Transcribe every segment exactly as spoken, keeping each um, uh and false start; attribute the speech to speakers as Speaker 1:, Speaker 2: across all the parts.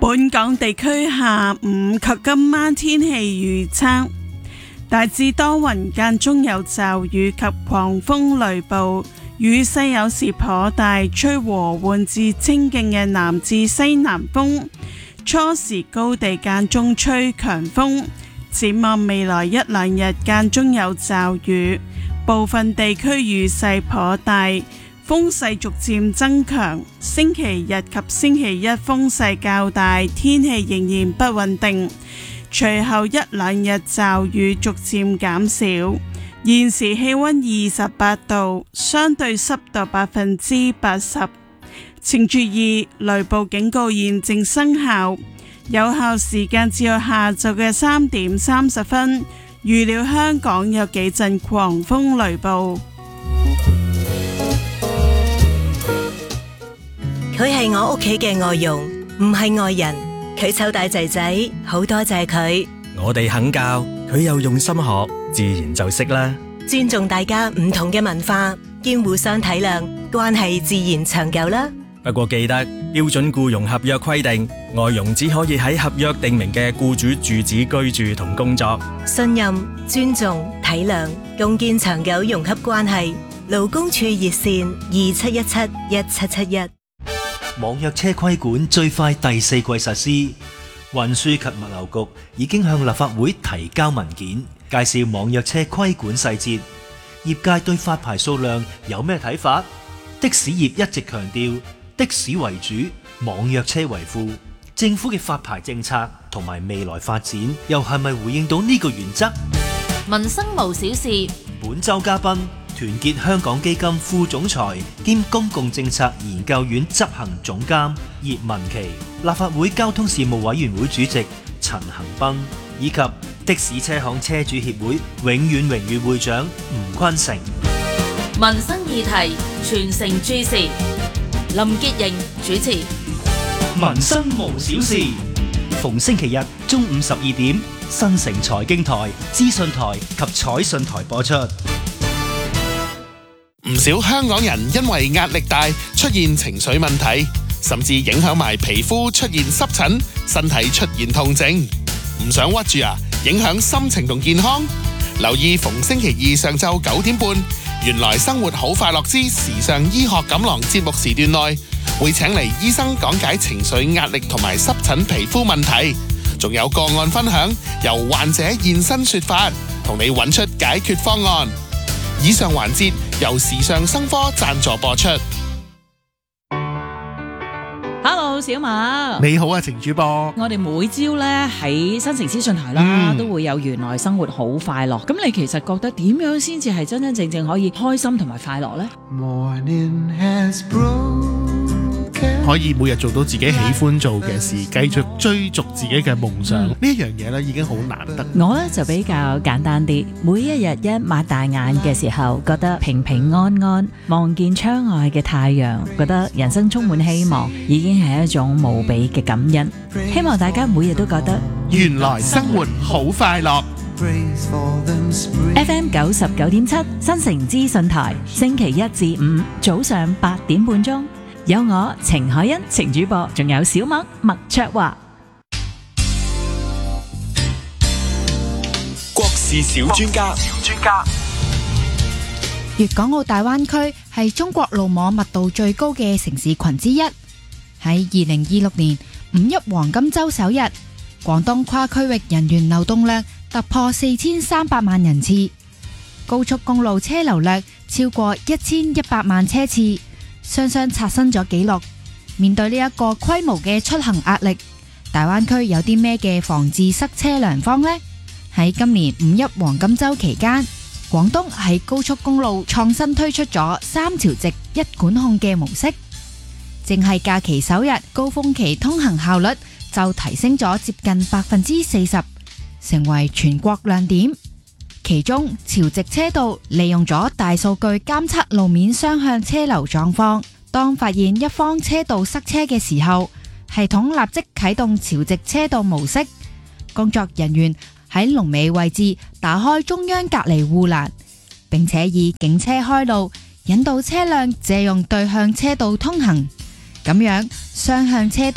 Speaker 1: 本港地區下午及今晚天氣預測，大致多雲，間中有驟雨及狂風雷暴，雨勢有時頗大，吹和緩至清勁嘅南至西南風，初時高地間中吹強風。展望未來一兩日間中有驟雨，部分地區雨勢頗大，風勢逐漸增強。星期日及星期一風勢較大，天氣仍然不穩定。隨後一兩日驟雨逐漸減少。現時氣溫二十八度，相對濕度百分之八十。請注意，雷暴警告現正生效，有效時間至到下晝嘅三點三十分。預料香港有幾陣狂風雷暴。
Speaker 2: 佢係我屋企嘅外傭，唔係外人。佢湊大仔仔，好多謝佢。
Speaker 3: 我哋肯教，佢又用心學，自然就識啦。
Speaker 2: 尊重大家唔同嘅文化，兼互相體諒，關係自然長久啦。
Speaker 3: 不過記得標準僱傭合約規定，外傭只可以喺合約訂明嘅僱主住址居住同工作。
Speaker 2: 信任、尊重、體諒，共建長久融洽關係。勞工處熱線二七一七一七七一。
Speaker 4: 網約車規管最快第四季實施，運輸及物流局已經向立法會提交文件，介紹網約車規管細節。業界對發牌數量有咩睇法？的士業一直強調的士為主，網約車為輔。政府嘅發牌政策同埋未來發展又係咪回應到呢個原則？
Speaker 5: 民生無小事。
Speaker 4: 本周嘉賓，團結香港基金副總裁兼公共政策研究院執行總監葉文琪，立法會交通事務委員會主席陳恒鑌，以及的士車行車主協會永遠榮譽會長吳坤成。
Speaker 5: 民生議題，全城注視。林潔瑩主持。
Speaker 4: 民生無小事，逢星期日中午十二點，新城財經台、資訊台及彩訊台播出。
Speaker 6: 唔少香港人因為壓力大出現情緒問題，甚至影響埋皮膚出現濕疹，身體出現痛症。唔想屈住啊，影響心情同健康。留意逢星期二上晝九點半，原來生活好快樂之時尚醫學錦囊節目時段內，會請嚟醫生講解情緒壓力同埋濕疹皮膚問題，仲有個案分享，由患者現身說法，同你揾出解決方案。以上環節由時尚生科贊助播出。
Speaker 7: Hello， 小馬，
Speaker 8: 你好啊，程主播。
Speaker 7: 我哋每朝咧喺新城資訊台啦，嗯、都會有原來生活好快樂。咁你其實覺得點樣先至係真真正正可以開心同埋快樂呢？
Speaker 8: 可以每日做到自己喜歡做嘅事，繼續追逐自己嘅夢想，呢一樣嘢咧已經好難得。
Speaker 9: 我咧就比較簡單啲，每一日一擘大眼嘅時候，覺得平平安安，望見窗外嘅太陽，覺得人生充滿希望，已經係一種無比嘅感恩。希望大家每日都覺得
Speaker 8: 原來生活好快樂。
Speaker 9: F M 九十九點七新城資訊台，星期一至五早上八點半鐘。有我程海欣程主播，仲有小麥麥卓華。
Speaker 10: 國事小專家，小專家。
Speaker 11: 粵港澳大灣區係中國路網密度最高嘅城市群之一。喺二零二六年五一黃金周首日，廣東跨區域人員流動量突破四千三百萬人次，高速公路車流量超過一千一百萬車次。雙雙刷新咗紀錄。面對呢一個規模嘅出行壓力，大灣區有啲咩嘅防治塞車良方呢？喺今年五一黃金周期間，廣東喺高速公路創新推出咗三條直一管控嘅模式，淨係假期首日高峰期通行效率就提升咗接近百分之四十，成為全國亮點。其中潮直車道利用咗大數據監測路面雙向車流狀況，當發現一方車道塞車嘅時候，系統立即啟動潮直車道模式，工作人員喺龍尾位置打開中央隔離護欄，並且以警車開路引導車輛借用對向車道通行，咁樣雙向車道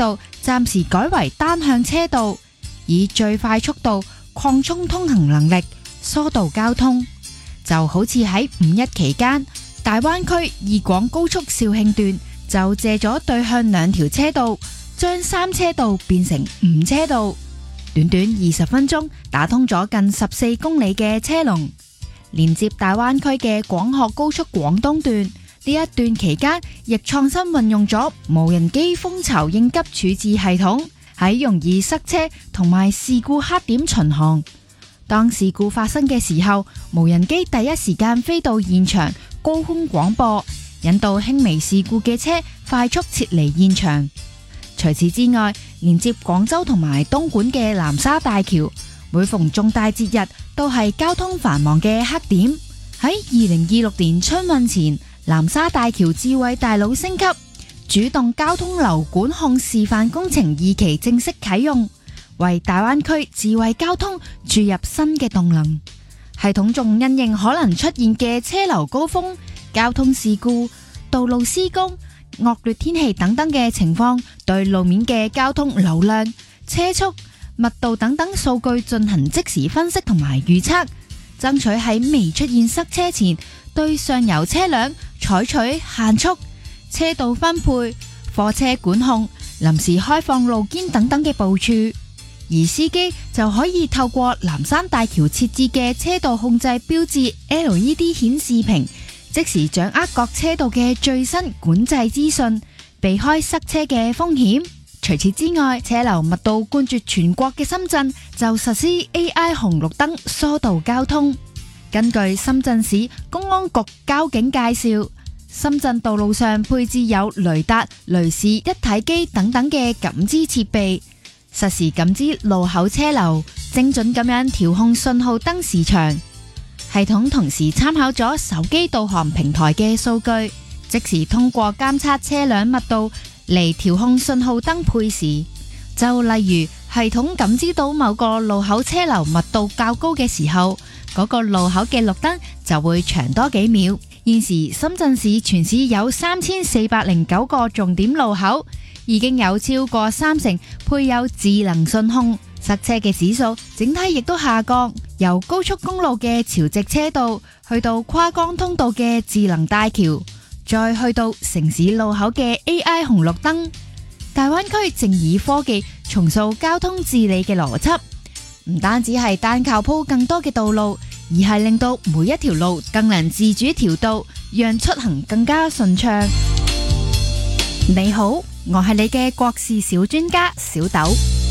Speaker 11: 暫時改為單向車道，以最快速度擴充通行能力，疏導交通。就好似喺五一期間，大灣區二廣高速肇慶段就借咗對向兩條車道，將三車道變成五車道，短短二十分鐘打通咗近十四公里嘅車龍。連接大灣區嘅廣學高速廣東段呢一段期間，亦創新運用咗無人機蜂巢應急處置系統，喺容易塞車同埋事故黑點巡航。當事故發生嘅時候，無人機第一時間飛到現場，高空廣播，引導輕微事故嘅車快速撤離現場。除此之外，連接廣州同埋東莞嘅南沙大橋，每逢重大節日都係交通繁忙嘅黑點。喺二零二六年春運前，南沙大橋智慧大腦升級，主動交通流管控示範工程二期正式啟用，為大灣區智慧交通注入新嘅動能。系統仲因應可能出現嘅車流高峰、交通事故、道路施工、惡劣天氣等等嘅情況，對路面嘅交通流量、車速、密度等等數據進行即時分析同埋預測，爭取喺未出現塞車前，對上游車輛採取限速、車道分配、貨車管控、臨時開放路肩等等嘅部署。而司機就可以透過南山大橋設置嘅車道控制標誌 L E D 顯示屏，即時掌握各車道嘅最新管制資訊，避開塞車嘅風險。除此之外，車流密度冠絕全國嘅深圳就實施 A I 紅綠燈疏導交通。根據深圳市公安局交警介紹，深圳道路上配置有雷達、雷士一體機等等嘅感知設備，實時感知路口車流，精準咁樣調控信號燈時長。系統同時參考咗手機導航平台嘅數據，即時通過監測車輛密度嚟調控信號燈配時。就例如系統感知到某個路口車流密度較高嘅時候，嗰個路口嘅綠燈就會長多幾秒。現時深圳市全市有三千四百零九個重點路口，已經有超過三成配有智能信控，塞車嘅指數整體亦都下降。由高速公路嘅潮直車道去到跨江通道嘅智能大橋，再去到城市路口嘅 A I 紅綠燈，大灣區正以科技重塑交通治理嘅邏輯，唔單止係單靠鋪更多嘅道路，而係令到每一條路更能自主調度，讓出行更加順暢。你好，我係你嘅國事小專家小豆。